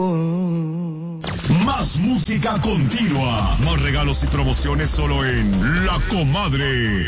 Más música continua, más regalos y promociones solo en La Comadre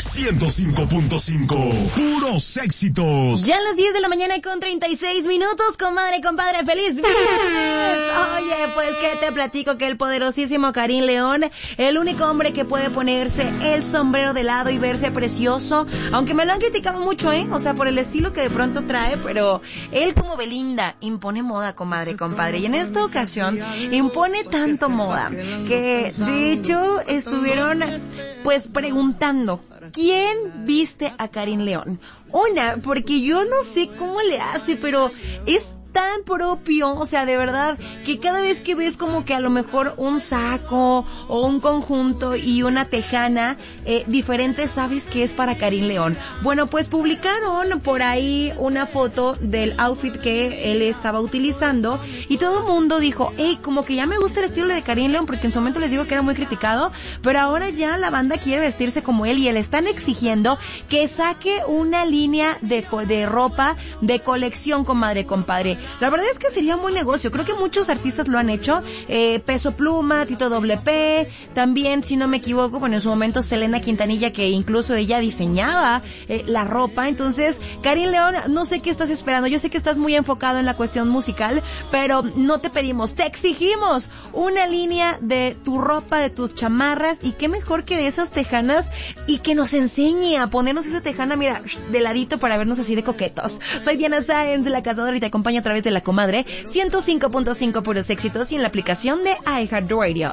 105.5, puros éxitos. Ya a las 10 de la mañana con 36 minutos, comadre, compadre, feliz viernes. Oye, pues que te platico que el poderosísimo Karim León, el único hombre que puede ponerse el sombrero de lado y verse precioso, aunque me lo han criticado mucho, o sea, por el estilo que de pronto trae, pero él como Belinda impone moda, comadre, compadre, y en esta ocasión impone tanto moda que de hecho estuvieron pues preguntando ¿quién viste a Karim León? Porque yo no sé cómo le hace, pero es tan propio, o sea, de verdad, que cada vez que ves como que a lo mejor un saco o un conjunto y una tejana diferente, sabes que es para Karim León. Bueno, pues publicaron por ahí una foto del outfit que él estaba utilizando y todo el mundo dijo, como que ya me gusta el estilo de Karim León, porque en su momento les digo que era muy criticado, pero ahora ya la banda quiere vestirse como él y le están exigiendo que saque una línea de ropa de colección, comadre, compadre. La verdad es que sería un buen negocio. Creo que muchos artistas lo han hecho. Peso Pluma, Tito WP, también, si no me equivoco, bueno, en su momento Selena Quintanilla, que incluso ella diseñaba la ropa. Entonces, Karim León, no sé qué estás esperando. Yo sé que estás muy enfocado en la cuestión musical, pero no te pedimos, te exigimos una línea de tu ropa, de tus chamarras, y qué mejor que de esas tejanas, y que nos enseñe a ponernos esa tejana, mira, de ladito para vernos así de coquetos. Soy Diana Sáenz, la Cazadora, y te acompaño a través de La Comadre 105.5 puros éxitos y en la aplicación de iHeartRadio.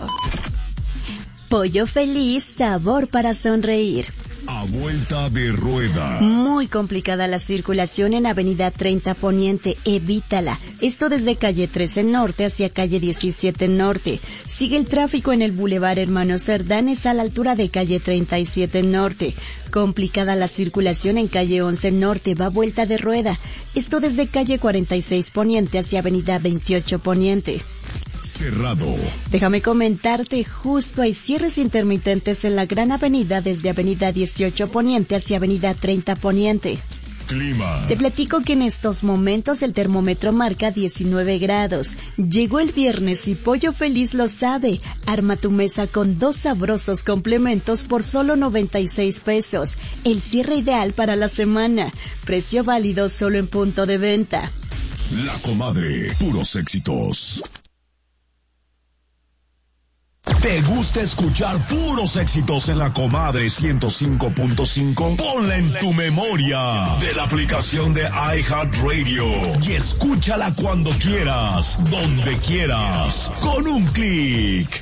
Pollo Feliz, sabor para sonreír. A vuelta de rueda. Muy complicada la circulación en Avenida 30 Poniente, evítala. Esto desde calle 13 Norte hacia calle 17 Norte. Sigue el tráfico en el Boulevard Hermanos Cerdanes a la altura de calle 37 Norte. Complicada la circulación en calle 11 Norte, va vuelta de rueda. Esto desde calle 46 Poniente hacia Avenida 28 Poniente. Cerrado. Déjame comentarte, justo hay cierres intermitentes en la Gran Avenida desde Avenida 18 Poniente hacia Avenida 30 Poniente. Clima. Te platico que en estos momentos el termómetro marca 19 grados. Llegó el viernes y Pollo Feliz lo sabe. Arma tu mesa con 2 sabrosos complementos por solo 96 pesos. El cierre ideal para la semana. Precio válido solo en punto de venta. La Comadre, puros éxitos. ¿Te gusta escuchar puros éxitos en La Comadre 105.5? Ponla en tu memoria de la aplicación de iHeartRadio y escúchala cuando quieras, donde quieras, con un clic.